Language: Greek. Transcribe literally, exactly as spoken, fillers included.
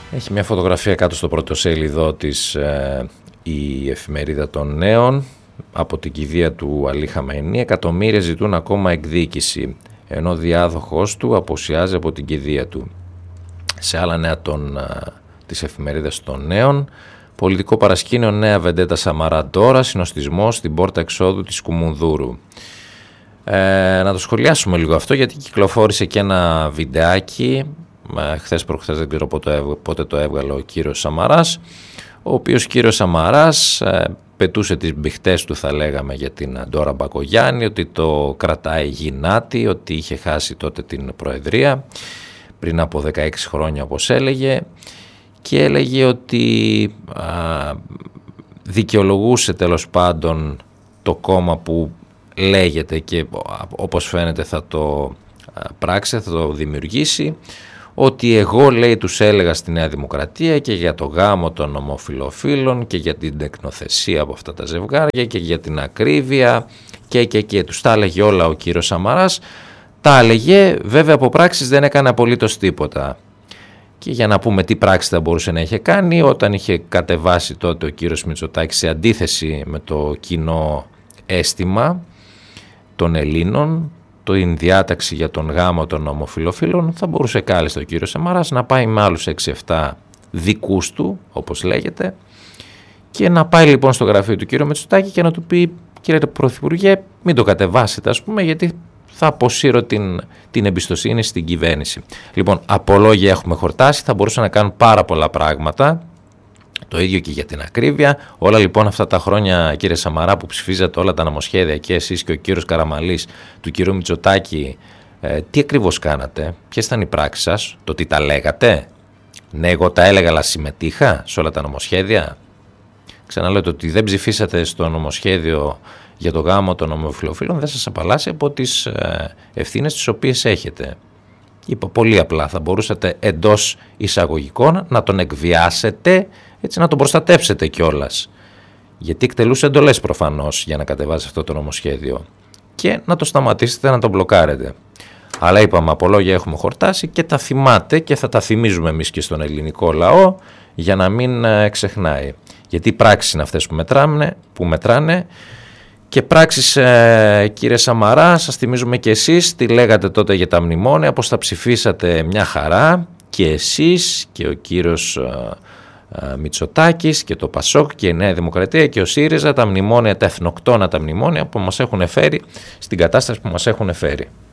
Έχει μια φωτογραφία κάτω στο πρωτοσέλιδό της ε, η Εφημερίδα των Νέων από την κηδεία του Αλή Χαμενή. Εκατομμύρια ζητούν ακόμα εκδίκηση, ενώ διάδοχος του αποσιάζει από την κηδεία του. Σε άλλα νέα των, ε, της Εφημερίδας των Νέων, πολιτικό παρασκήνιο, νέα βεντέτα Σαμαρά τώρα, συνοστισμός στην πόρτα εξόδου της Κουμουνδούρου. Ε, να το σχολιάσουμε λίγο αυτό, γιατί κυκλοφόρησε και ένα βιντεάκι χθες προχθές, δεν ξέρω πότε το έβγαλε ο κύριος Σαμαράς, ο οποίος κύριος Σαμαράς ε, πετούσε τις μπιχτές του, θα λέγαμε, για την Ντόρα Μπακογιάννη, ότι το κρατάει γυνάτη, ότι είχε χάσει τότε την Προεδρία πριν από δεκαέξι χρόνια, όπως έλεγε, και έλεγε ότι α, δικαιολογούσε τέλος πάντων το κόμμα που λέγεται και όπως φαίνεται θα το πράξει, θα το δημιουργήσει, ότι εγώ, λέει, τους έλεγα στη Νέα Δημοκρατία και για το γάμο των ομοφυλοφίλων και για την τεκνοθεσία από αυτά τα ζευγάρια και για την ακρίβεια και και και τους τα έλεγε όλα ο κύριος Σαμαράς. Τα έλεγε, βέβαια από πράξεις δεν έκανε απολύτως τίποτα. Και για να πούμε τι πράξη θα μπορούσε να είχε κάνει, όταν είχε κατεβάσει τότε ο κύριος Μητσοτάκης, σε αντίθεση με το κοινό αίσθημα των Ελλήνων, την διάταξη για τον γάμο των ομοφυλοφίλων, θα μπορούσε κάλλιστα ο κύριος Σαμαράς να πάει με άλλους έξι εφτά δικούς του, όπως λέγεται, και να πάει λοιπόν στο γραφείο του κύριου Μητσοτάκη και να του πει: κύριε Πρωθυπουργέ, μην το κατεβάσετε, ας πούμε, γιατί θα αποσύρω την, την εμπιστοσύνη στην κυβέρνηση. Λοιπόν, από λόγια έχουμε χορτάσει, θα μπορούσαν να κάνουν πάρα πολλά πράγματα. Το ίδιο και για την ακρίβεια. Όλα λοιπόν αυτά τα χρόνια, κύριε Σαμαρά, που ψηφίζατε όλα τα νομοσχέδια, και εσείς και ο κύριος Καραμανλής του κυρίου Μητσοτάκη, ε, τι ακριβώς κάνατε, ποιες ήταν οι πράξεις σας, το τι τα λέγατε? Ναι, εγώ τα έλεγα, αλλά συμμετείχα σε όλα τα νομοσχέδια. Ξαναλέω, το ότι δεν ψηφίσατε στο νομοσχέδιο για το γάμο των ομοφυλοφίλων δεν σας απαλλάσσει από τις ε, ευθύνες τις οποίες έχετε. Είπα πολύ απλά, θα μπορούσατε εντός εισαγωγικών να τον εκβιάσετε, έτσι να τον προστατεύσετε κιόλας. Γιατί εκτελούσε εντολές προφανώς για να κατεβάσει αυτό το νομοσχέδιο. Και να το σταματήσετε, να τον μπλοκάρετε. Αλλά είπαμε, από λόγια έχουμε χορτάσει και τα θυμάται και θα τα θυμίζουμε εμείς και στον ελληνικό λαό για να μην ε, ξεχνάει. Γιατί οι πράξεις είναι αυτές που μετράνε, που μετράνε. Και πράξεις, ε, κύριε Σαμαρά, σας θυμίζουμε και εσείς τι λέγατε τότε για τα μνημόνια, πως τα ψηφίσατε μια χαρά, και εσείς και ο κύριος ε, ε, Μητσοτάκης και το Πασόκ και η Νέα Δημοκρατία και ο ΣΥΡΙΖΑ, τα μνημόνια, τα εθνοκτόνα τα μνημόνια που μας έχουν φέρει στην κατάσταση που μας έχουν φέρει.